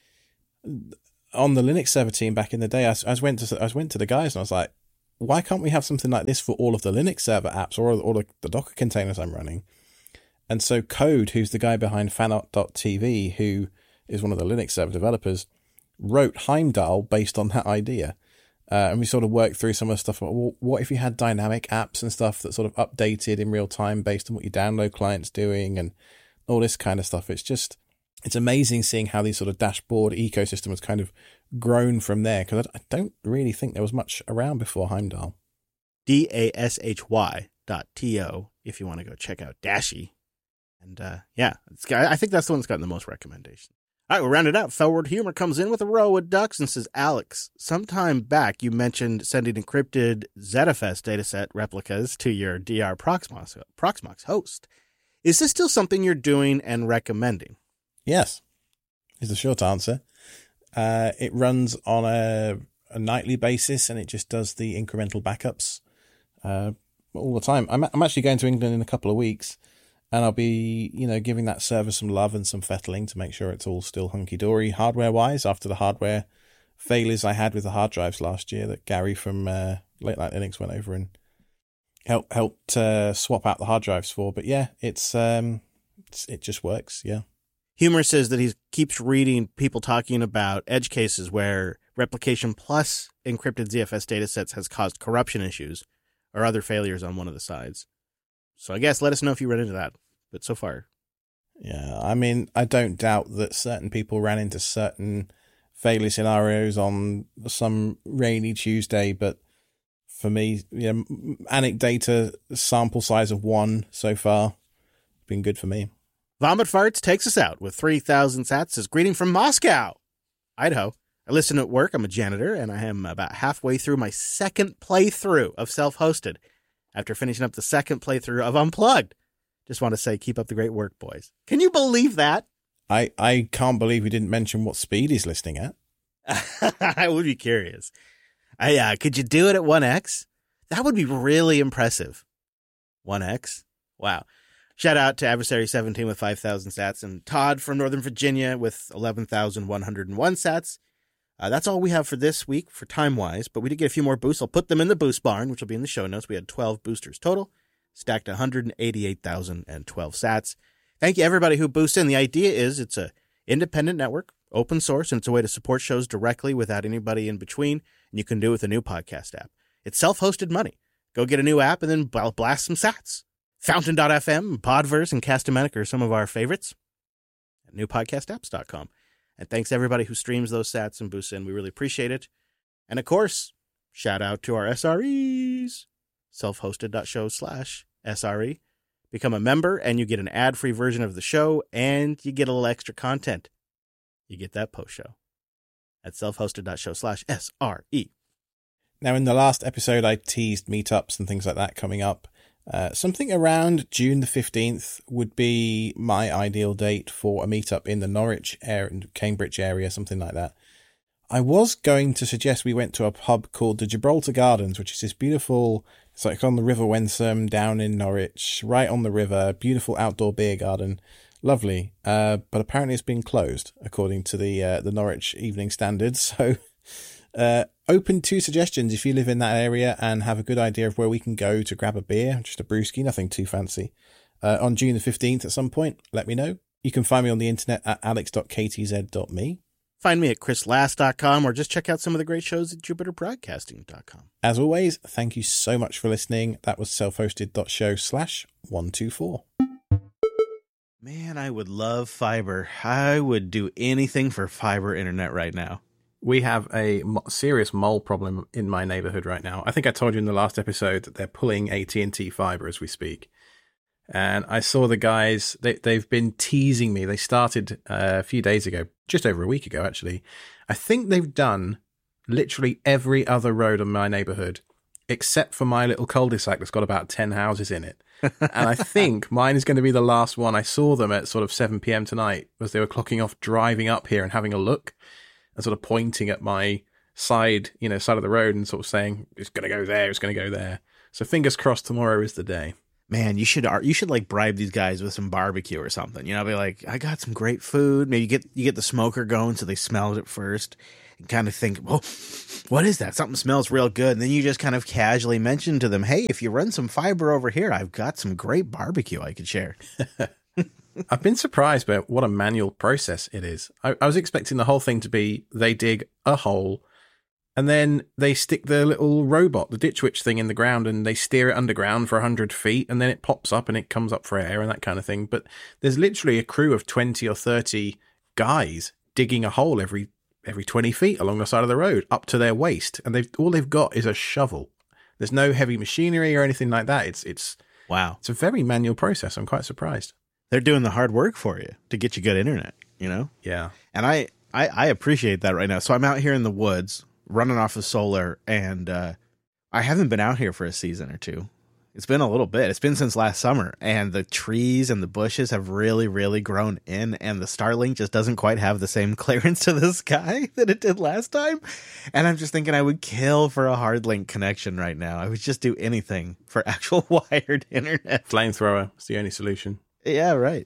on the Linux server team back in the day, I went to the guys, and I was like, why can't we have something like this for all of the Linux server apps or all the Docker containers I'm running? And so Code, who's the guy behind Fanart.tv, who is one of the Linux server developers, wrote Heimdall based on that idea. And we sort of worked through some of the stuff. Well, what if you had dynamic apps and stuff that sort of updated in real time based on what your download client's doing and all this kind of stuff? It's amazing seeing how these sort of dashboard ecosystem has kind of grown from there, because I don't really think there was much around before Heimdall. dashy.to if you want to go check out Dashy. And I think that's the one that's gotten the most recommendations. All right, we'll round it out. Felward Humor comes in with a row of ducks and says, Alex, sometime back you mentioned sending encrypted ZFS dataset replicas to your DR Proxmox host. Is this still something you're doing and recommending? Yes, is the short answer. It runs on a nightly basis, and it just does the incremental backups all the time. I'm actually going to England in a couple of weeks, and I'll be, giving that server some love and some fettling to make sure it's all still hunky-dory hardware-wise after the hardware failures I had with the hard drives last year that Gary from Late Night Linux went over and helped swap out the hard drives for. But yeah, it just works, yeah. Humor says that he keeps reading people talking about edge cases where replication plus encrypted ZFS datasets has caused corruption issues or other failures on one of the sides. So I guess let us know if you run into that. But so far. Yeah, I mean, I don't doubt that certain people ran into certain failure scenarios on some rainy Tuesday, but for me, anecdata sample size of 1 so far, been good for me. Vomit Farts takes us out with 3,000 sats. Says, greeting from Moscow, Idaho. I listen at work. I'm a janitor, and I am about halfway through my second playthrough of Self-Hosted after finishing up the second playthrough of Unplugged. Just want to say, keep up the great work, boys. Can you believe that? I can't believe we didn't mention what speed he's listening at. I would be curious. Could you do it at 1x? That would be really impressive. 1x? Wow. Shout out to Adversary17 with 5,000 sats and Todd from Northern Virginia with 11,101 sats. That's all we have for this week for time-wise, but we did get a few more boosts. I'll put them in the boost barn, which will be in the show notes. We had 12 boosters total, stacked 188,012 sats. Thank you, everybody who boosts in. The idea is it's a independent network, open source, and it's a way to support shows directly without anybody in between, and you can do it with a new podcast app. It's self-hosted money. Go get a new app and then blast some sats. Fountain.fm, Podverse, and Castamatic are some of our favorites at newpodcastapps.com. And thanks to everybody who streams those sats and boosts in. We really appreciate it. And of course, shout out to our SREs, selfhosted.show/SRE. Become a member and you get an ad-free version of the show and you get a little extra content. You get that post show at selfhosted.show/SRE. Now, in the last episode, I teased meetups and things like that coming up. Something around June the 15th would be my ideal date for a meetup in the Norwich area, Cambridge area, something like that. I was going to suggest we went to a pub called the Gibraltar Gardens, which is this beautiful, it's like on the River Wensum down in Norwich, right on the river, beautiful outdoor beer garden. Lovely. But apparently it's been closed, according to the Norwich Evening Standard. So open to suggestions if you live in that area and have a good idea of where we can go to grab a beer, just a brewski, nothing too fancy. On June the 15th at some point, let me know. You can find me on the internet at alex.ktz.me. Find me at chrislast.com or just check out some of the great shows at jupiterbroadcasting.com. As always, thank you so much for listening. That was selfhosted.show/124. Man, I would love fiber. I would do anything for fiber internet right now. We have a serious mole problem in my neighborhood right now. I think I told you in the last episode that they're pulling AT&T fiber as we speak. And I saw the guys, they've been teasing me. They started a few days ago, just over a week ago, actually. I think they've done literally every other road in my neighborhood except for my little cul-de-sac that's got about 10 houses in it. And I think mine is going to be the last one. I saw them at sort of 7 p.m. tonight as they were clocking off, driving up here and having a look and sort of pointing at my side of the road and sort of saying, it's going to go there, it's going to go there. So fingers crossed tomorrow is the day. Man, you should like bribe these guys with some barbecue or something. Be like, I got some great food. Maybe you get the smoker going so they smell it first and kind of think, well, what is that? Something smells real good. And then you just kind of casually mention to them, hey, if you run some fiber over here, I've got some great barbecue I could share. I've been surprised by what a manual process it is. I was expecting the whole thing to be they dig a hole and then they stick the little robot, the Ditch Witch thing in the ground, and they steer it underground for 100 feet, and then it pops up and it comes up for air and that kind of thing. But there's literally a crew of 20 or 30 guys digging a hole every 20 feet along the side of the road up to their waist, and all they've got is a shovel. There's no heavy machinery or anything like that. It's wow. It's a very manual process. I'm quite surprised. They're doing the hard work for you to get you good internet, Yeah. And I appreciate that right now. So I'm out here in the woods running off of solar, and I haven't been out here for a season or two. It's been a little bit. It's been since last summer, and the trees and the bushes have really, really grown in, and the Starlink just doesn't quite have the same clearance to the sky that it did last time. And I'm just thinking I would kill for a hard link connection right now. I would just do anything for actual wired internet. Flamethrower is the only solution. Yeah, right.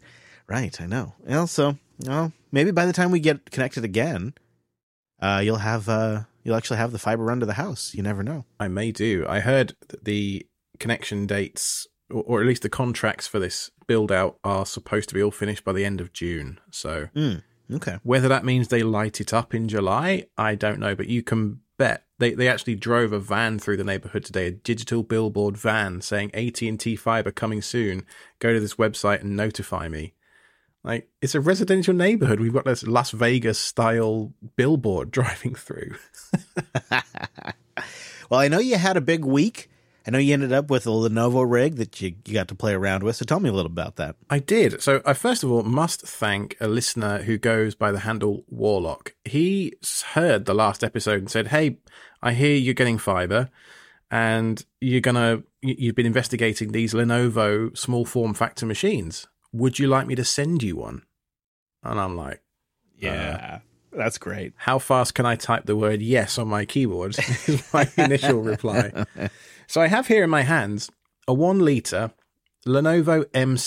I know. And also, maybe by the time we get connected again, you'll actually have the fiber run to the house. You never know. I may do. I heard that the connection dates, or at least the contracts for this build out, are supposed to be all finished by the end of June. So okay. Whether that means they light it up in July, I don't know. But you can bet they actually drove a van through the neighborhood today, a digital billboard van saying AT&T fiber coming soon. Go to this website and notify me. Like, it's a residential neighborhood. We've got this Las Vegas style billboard driving through. Well, I know you had a big week. I know you ended up with a Lenovo rig that you got to play around with. So tell me a little about that. I did. So I first of all must thank a listener who goes by the handle Warlock. He heard the last episode and said, hey, I hear you're getting fiber and you've been investigating these Lenovo small form factor machines. Would you like me to send you one? And I'm like, yeah, that's great. How fast can I type the word yes on my keyboard? Is my initial reply. So I have here in my hands a 1 litre Lenovo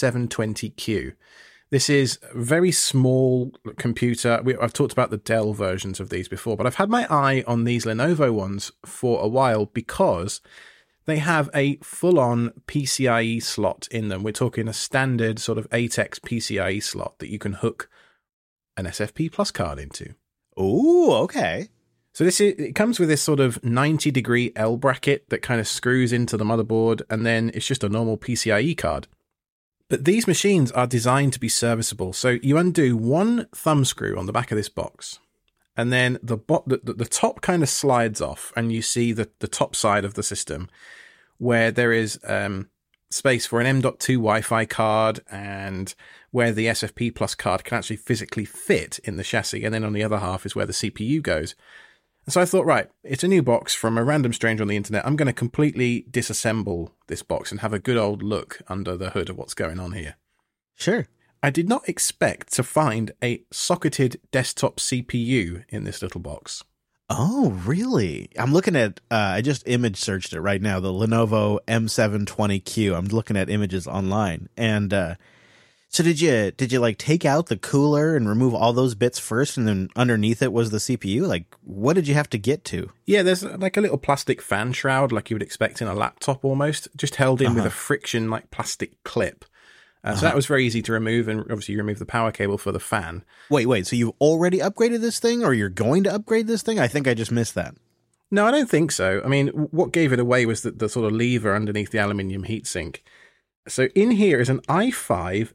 M720Q. This is a very small computer. I've talked about the Dell versions of these before, but I've had my eye on these Lenovo ones for a while because they have a full-on PCIe slot in them. We're talking a standard sort of 8X PCIe slot that you can hook an SFP Plus card into. Ooh, okay. So it comes with this sort of 90-degree L bracket that kind of screws into the motherboard, and then it's just a normal PCIe card. But these machines are designed to be serviceable. So you undo one thumb screw on the back of this box, and then the top kind of slides off, and you see the top side of the system where there is space for an M.2 Wi-Fi card and where the SFP Plus card can actually physically fit in the chassis. And then on the other half is where the CPU goes. And so I thought, right, it's a new box from a random stranger on the internet. I'm going to completely disassemble this box and have a good old look under the hood of what's going on here. Sure. I did not expect to find a socketed desktop CPU in this little box. Oh, really? I'm looking at, I just image searched it right now, the Lenovo M720Q. I'm looking at images online. And so did you like take out the cooler and remove all those bits first, and then underneath it was the CPU? Like, what did you have to get to? Yeah, there's like a little plastic fan shroud like you would expect in a laptop almost, just held in with a friction like plastic clip. So that was very easy to remove, and obviously you remove the power cable for the fan. Wait, so you've already upgraded this thing, or you're going to upgrade this thing? I think I just missed that. No, I don't think so. I mean, what gave it away was the sort of lever underneath the aluminium heatsink. So in here is an i5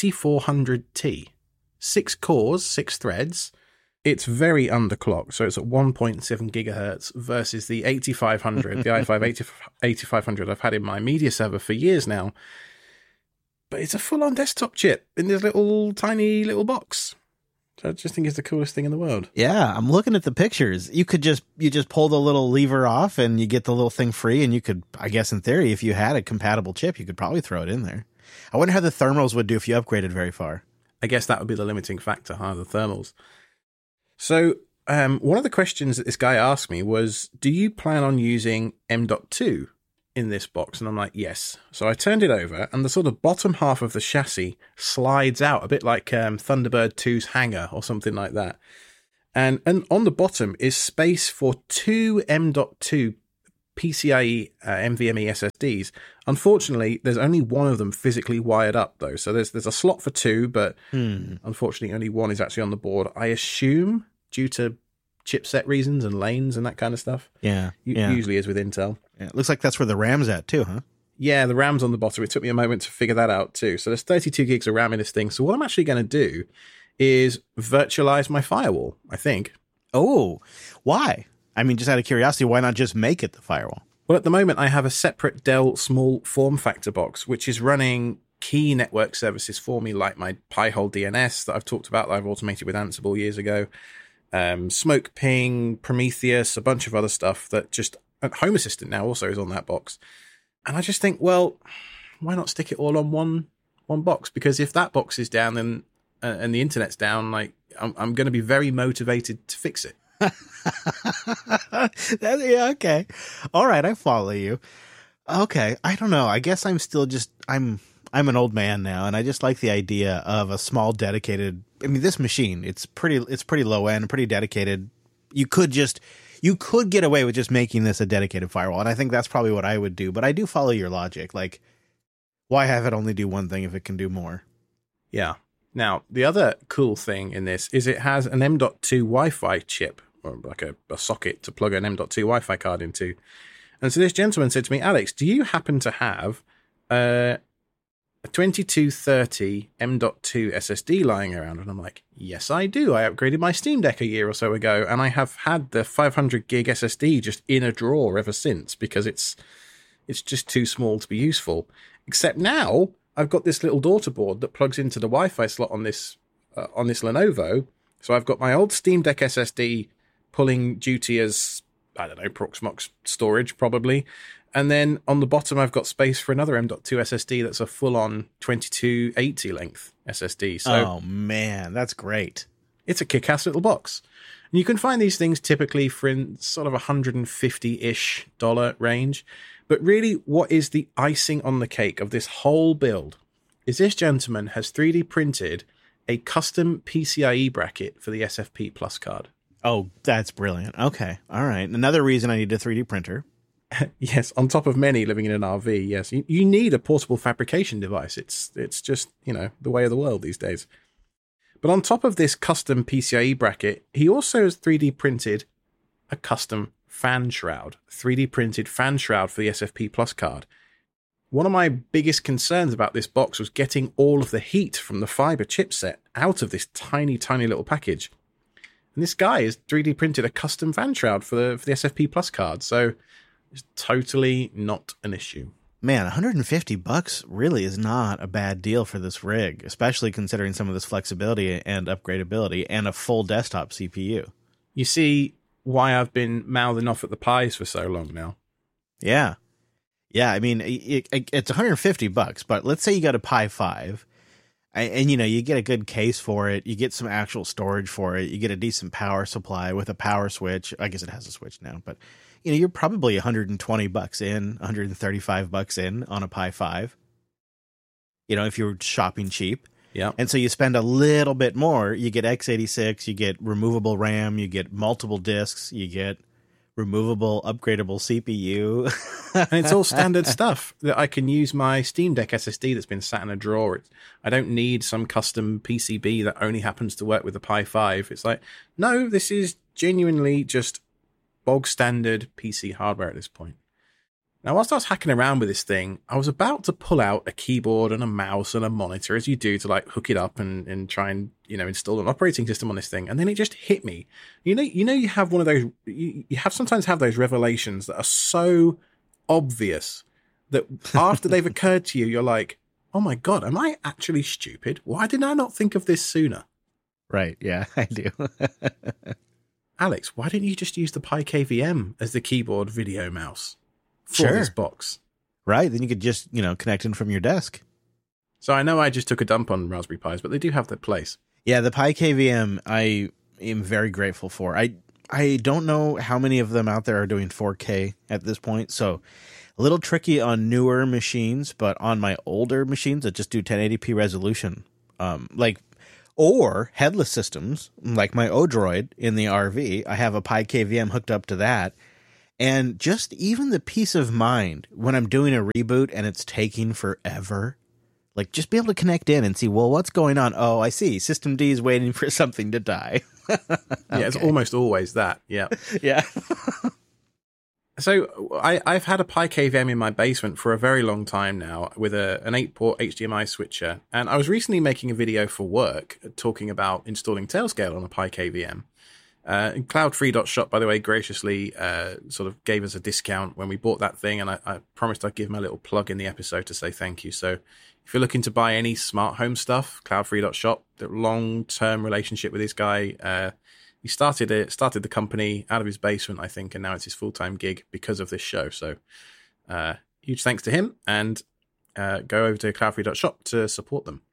8400T. 6 cores, 6 threads. It's very underclocked, so it's at 1.7 gigahertz versus the 8500, the i5 8500 I've had in my media server for years now. But it's a full-on desktop chip in this little tiny little box. So I just think it's the coolest thing in the world. Yeah, I'm looking at the pictures. You just pull the little lever off and you get the little thing free, and you could, I guess in theory, if you had a compatible chip, you could probably throw it in there. I wonder how the thermals would do if you upgraded very far. I guess that would be the limiting factor, the thermals. So one of the questions that this guy asked me was, do you plan on using M.2 in this box? And I'm like, yes. So I turned it over, and the sort of bottom half of the chassis slides out, a bit like Thunderbird 2's hangar or something like that. And on the bottom is space for two M.2 PCIe NVMe SSDs. Unfortunately, there's only one of them physically wired up, though. So there's a slot for two, but unfortunately only one is actually on the board. I assume due to chipset reasons and lanes and that kind of stuff. Yeah. Usually is with Intel. Yeah, it looks like that's where the RAM's at too, huh? Yeah, the RAM's on the bottom. It took me a moment to figure that out too. So there's 32 gigs of RAM in this thing. So what I'm actually going to do is virtualize my firewall, I think. Oh, why? I mean, just out of curiosity, why not just make it the firewall? Well, at the moment, I have a separate Dell small form factor box, which is running key network services for me, like my Pi-hole DNS that I've talked about, that I've automated with Ansible years ago, Smoke Ping, Prometheus, a bunch of other stuff that just... Home Assistant now also is on that box. And I just think, well, why not stick it all on one box? Because if that box is down then and the internet's down, like I'm going to be very motivated to fix it. Yeah, okay. All right, I follow you. Okay, I don't know. I guess I'm still just I'm an old man now, and I just like the idea of a small dedicated. I mean, this machine, it's pretty low end, pretty dedicated. You could get away with just making this a dedicated firewall, and I think that's probably what I would do. But I do follow your logic. Like, why have it only do one thing if it can do more? Yeah. Now, the other cool thing in this is it has an M.2 Wi-Fi chip, or like a socket to plug an M.2 Wi-Fi card into. And so this gentleman said to me, Alex, do you happen to have a 2230 M.2 SSD lying around? And I'm like, yes, I do. I upgraded my Steam Deck a year or so ago, and I have had the 500 gig SSD just in a drawer ever since because it's just too small to be useful. Except now I've got this little daughter board that plugs into the Wi-Fi slot on this Lenovo. So I've got my old Steam Deck SSD pulling duty as, I don't know, Proxmox storage probably. And then on the bottom, I've got space for another M.2 SSD that's a full-on 2280 length SSD. So oh, man, that's great. It's a kick-ass little box. And you can find these things typically for in sort of $150-ish range. But really, what is the icing on the cake of this whole build is this gentleman has 3D printed a custom PCIe bracket for the SFP Plus card. Oh, that's brilliant. Okay. All right. Another reason I need a 3D printer. Yes, on top of many living in an RV, yes. You need a portable fabrication device. It's just, the way of the world these days. But on top of this custom PCIe bracket, he also has 3D printed a custom fan shroud, 3D printed fan shroud for the SFP Plus card. One of my biggest concerns about this box was getting all of the heat from the fiber chipset out of this tiny, tiny little package. And this guy has 3D printed a custom fan shroud for the SFP Plus card, so it's totally not an issue. Man, $150 really is not a bad deal for this rig, especially considering some of this flexibility and upgradability and a full desktop CPU. You see why I've been mouthing off at the Pis for so long now. Yeah. Yeah, I mean, it's $150, but let's say you got a Pi 5, and you get a good case for it, you get some actual storage for it, you get a decent power supply with a power switch. I guess it has a switch now, but you're probably $120 in, $135 in on a Pi 5. If you're shopping cheap. Yeah. And so you spend a little bit more, you get x86, you get removable RAM, you get multiple disks, you get removable, upgradable CPU. And it's all standard stuff that I can use my Steam Deck SSD that's been sat in a drawer. I don't need some custom PCB that only happens to work with the Pi 5. It's like, no, this is genuinely just bog standard PC hardware at this point. Now, whilst I was hacking around with this thing, I was about to pull out a keyboard and a mouse and a monitor, as you do, to hook it up and try and install an operating system on this thing. And then it just hit me. You have one of those. You sometimes have those revelations that are so obvious that after they've occurred to you, you're like, "Oh my god, am I actually stupid? Why did I not think of this sooner?" Right. Yeah, I do. Alex, why didn't you just use the PiKVM as the keyboard video mouse for this box? Right. Then you could just, connect in from your desk. So I know I just took a dump on Raspberry Pis, but they do have their place. Yeah, the PiKVM I am very grateful for. I don't know how many of them out there are doing 4K at this point, so a little tricky on newer machines, but on my older machines that just do 1080p resolution, or headless systems, like my Odroid in the RV, I have a PiKVM hooked up to that. And just even the peace of mind when I'm doing a reboot and it's taking forever, like just be able to connect in and see, well, what's going on? Oh, I see. System D is waiting for something to die. Okay. Yeah, it's almost always that. Yeah. Yeah. So I've had a PiKVM in my basement for a very long time now with an 8-port HDMI switcher. And I was recently making a video for work talking about installing Tailscale on a PiKVM. Cloudfree.shop, by the way, graciously sort of gave us a discount when we bought that thing. And I promised I'd give him a little plug in the episode to say thank you. So if you're looking to buy any smart home stuff, Cloudfree.shop, the long-term relationship with this guy, he started the company out of his basement, I think, and now it's his full-time gig because of this show. So huge thanks to him, and go over to cloudfree.shop to support them.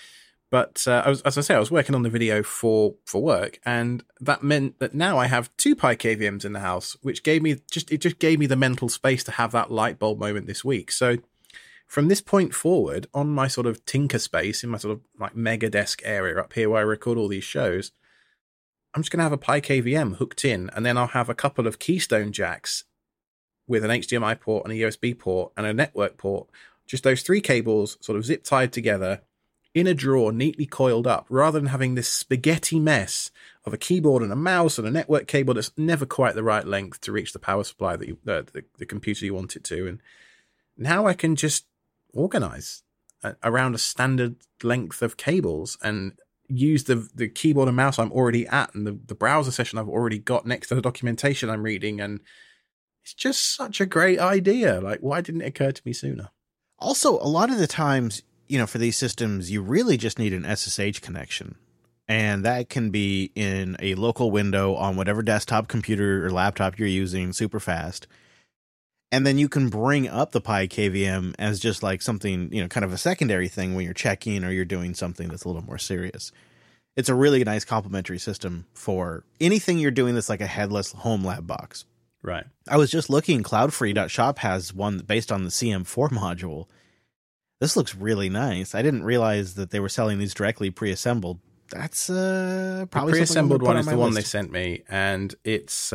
But I was working on the video for work, and that meant that now I have 2 PiKVMs in the house, which gave me the mental space to have that light bulb moment this week. So from this point forward, on my sort of tinker space, in my sort of like mega desk area up here where I record all these shows, I'm just going to have a PiKVM hooked in, and then I'll have a couple of Keystone jacks with an HDMI port and a USB port and a network port. Just those 3 cables sort of zip tied together in a drawer, neatly coiled up, rather than having this spaghetti mess of a keyboard and a mouse and a network cable that's never quite the right length to reach the power supply that the computer you want it to. And now I can just organize around a standard length of cables and use the keyboard and mouse I'm already at and the browser session I've already got next to the documentation I'm reading. And it's just such a great idea. Like, why didn't it occur to me sooner? Also, a lot of the times, for these systems, you really just need an SSH connection. And that can be in a local window on whatever desktop computer or laptop you're using, super fast. And then you can bring up the PiKVM as just like something, kind of a secondary thing when you're checking or you're doing something that's a little more serious. It's a really nice complementary system for anything you're doing that's like a headless home lab box. Right. I was just looking, Cloudfree.shop has one based on the CM4 module. This looks really nice. I didn't realize that they were selling these directly pre-assembled. That's probably the pre-assembled one is the one list. they sent me, and it's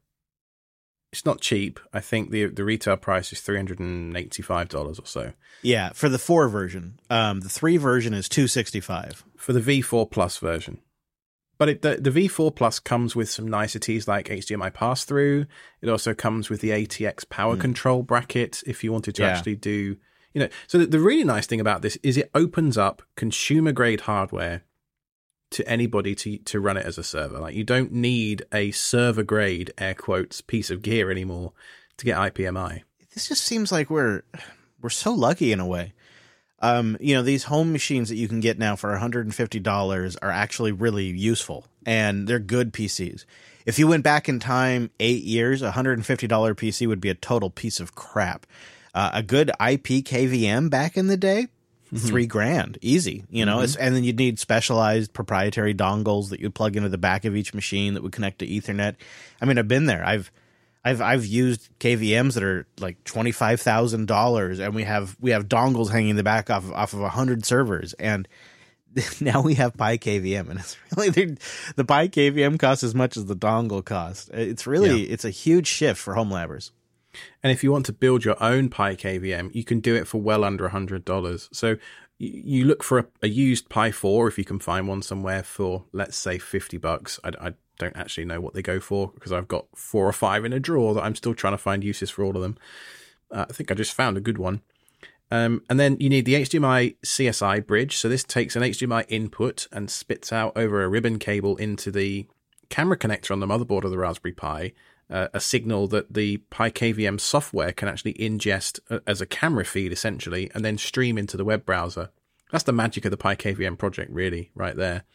not cheap. I think the retail price is $385 or so. Yeah, for the 4 version. The 3 version is $265 for the V4 Plus version. But the V4 Plus comes with some niceties like HDMI pass-through. It also comes with the ATX power control bracket if you wanted to actually do... So the really nice thing about this is it opens up consumer-grade hardware to anybody to run it as a server. Like, you don't need a server-grade, air quotes, piece of gear anymore to get IPMI. This just seems like we're so lucky in a way. These home machines that you can get now for $150 are actually really useful, and they're good PCs. If you went back in time 8 years, a $150 PC would be a total piece of crap. A good IP KVM back in the day, $3,000, easy, and then you'd need specialized proprietary dongles that you'd plug into the back of each machine that would connect to Ethernet. I mean, I've been there. I've used KVMs that are like $25,000, and we have dongles hanging in the back off of 100 servers, and now we have PiKVM, and it's really the PiKVM costs as much as the dongle costs. It's really it's a huge shift for home labbers. And if you want to build your own PiKVM, you can do it for well under $100. So you look for a used Pi 4 if you can find one somewhere for, let's say, $50. I don't actually know what they go for because I've got 4 or 5 in a drawer that I'm still trying to find uses for all of them. I think I just found a good one. And then you need the HDMI CSI bridge. So this takes an HDMI input and spits out over a ribbon cable into the camera connector on the motherboard of the Raspberry Pi. A signal that the PiKVM software can actually ingest as a camera feed, essentially, and then stream into the web browser. That's the magic of the PiKVM project, really, right there.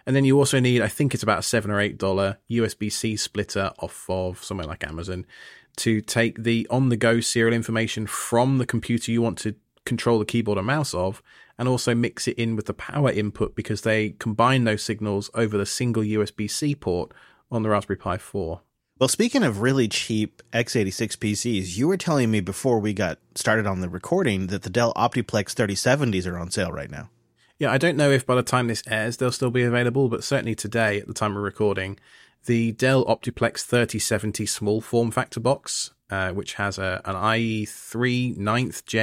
And then you also need, I think it's about a $7 or $8 USB-C splitter off of somewhere like Amazon to take the on-the-go serial information from the computer you want to control the keyboard and mouse of, and also mix it in with the power input because they combine those signals over the single USB-C port on the Raspberry Pi 4. Well, speaking of really cheap x86 PCs, you were telling me before we got started on the recording that the Dell Optiplex 3070s are on sale right now. Yeah, I don't know if by the time this airs they'll still be available, but certainly today, at the time of recording, the Dell Optiplex 3070 small form factor box, which has an i3 9th Gen